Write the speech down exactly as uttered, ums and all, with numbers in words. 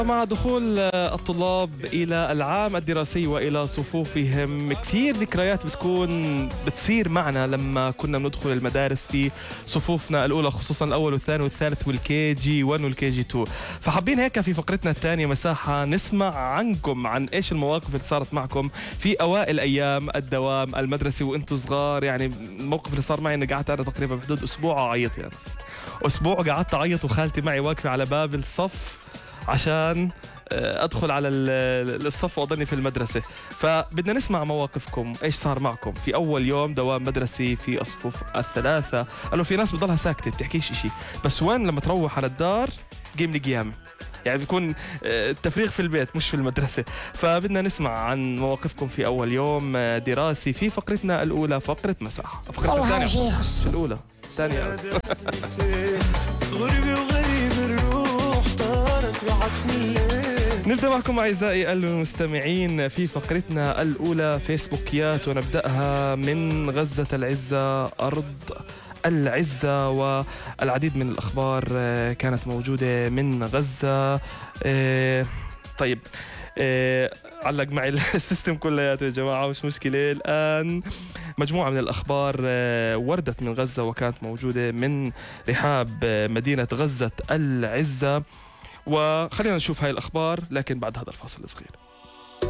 مع دخول الطلاب إلى العام الدراسي وإلى صفوفهم كثير ذكريات بتكون بتصير معنا لما كنا بندخل المدارس في صفوفنا الأولى، خصوصا الأول والثاني والثالث والكي جي واحد والكي جي اثنين. فحابين هيك في فقرتنا الثانية مساحة نسمع عنكم عن إيش المواقف اللي صارت معكم في أوائل أيام الدوام المدرسي وإنتوا صغار. يعني الموقف اللي صار معي إني قعدت أنا تقريبا بحدود أسبوع أعيط، يعني أسبوع قعدت أعيط وخالتي معي واقفة على باب الصف عشان ادخل على الصف واضلني في المدرسه. فبدنا نسمع مواقفكم، ايش صار معكم في اول يوم دوام مدرسي في الصفوف الثلاثه. قالوا في ناس بتضلها ساكته بتحكيش إشي، بس وين لما تروح على الدار قيم لي قيامه، يعني بيكون التفريغ في البيت مش في المدرسه. فبدنا نسمع عن مواقفكم في اول يوم دراسي في فقرتنا الاولى، فقره مساحه. فقرتنا الثانيه مش الاولى، الثانيه. غريب وغريب الروح طارت وعتني. نبدأ معكم أعزائي المستمعين في فقرتنا الأولى فيسبوكيات، ونبدأها من غزة العزة أرض العزة. والعديد من الأخبار كانت موجودة من غزة. طيب علق معي السيستم كلياته يا جماعة، مش مشكلة. الآن مجموعة من الأخبار وردت من غزة وكانت موجودة من رحاب مدينة غزة العزة، وخلينا نشوف هاي الأخبار لكن بعد هذا الفاصل الصغير.